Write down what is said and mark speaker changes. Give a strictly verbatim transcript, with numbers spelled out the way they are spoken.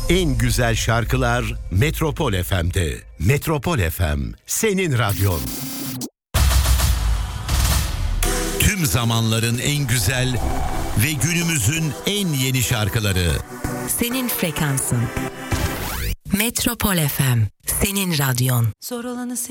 Speaker 1: En güzel şarkılar Metropol F M'de. Metropol F M, senin radyon. Tüm zamanların en güzel ve günümüzün en yeni şarkıları.
Speaker 2: Senin frekansın. Metropol F M, senin radyon.
Speaker 3: Zor olanı